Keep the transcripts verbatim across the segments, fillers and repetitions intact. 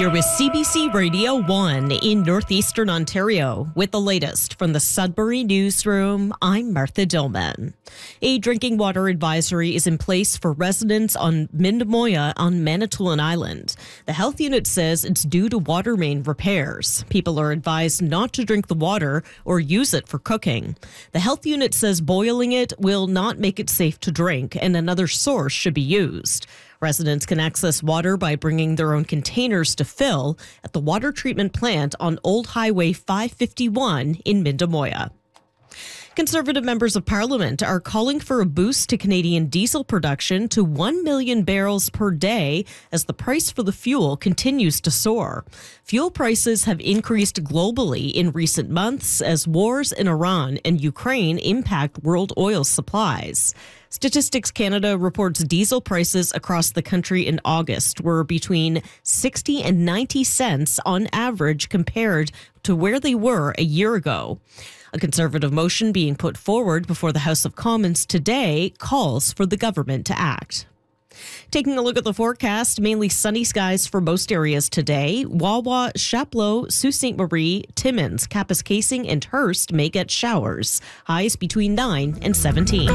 You're with C B C Radio one in northeastern Ontario. With the latest from the Sudbury Newsroom, I'm Martha Dillman. A drinking water advisory is in place for residents on Mindemoya on Manitoulin Island. The health unit says it's due to water main repairs. People are advised not to drink the water or use it for cooking. The health unit says boiling it will not make it safe to drink, and another source should be used. Residents can access water by bringing their own containers to fill at the water treatment plant on Old Highway five fifty-one in Mindemoya. Conservative members of Parliament are calling for a boost to Canadian diesel production to one million barrels per day as the price for the fuel continues to soar. Fuel prices have increased globally in recent months as wars in Iran and Ukraine impact world oil supplies. Statistics Canada reports diesel prices across the country in August were between sixty and ninety cents on average compared to where they were a year ago. A Conservative motion being put forward before the House of Commons today calls for the government to act. Taking a look at the forecast, mainly sunny skies for most areas today. Wawa, Chapleau, Sault Ste. Marie, Timmins, Kapuskasing, and Hearst may get showers. Highs between nine and seventeen.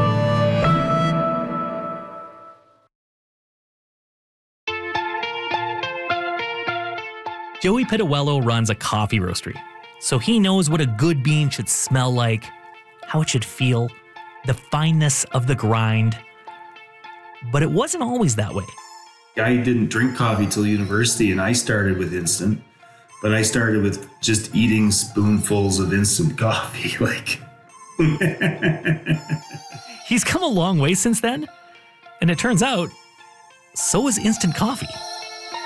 Joey Pitawello runs a coffee roastery, so he knows what a good bean should smell like, how it should feel, the fineness of the grind. But it wasn't always that way. I didn't drink coffee till university, and I started with instant, but I started with just eating spoonfuls of instant coffee. Like, He's come a long way since then, and it turns out, so is instant coffee.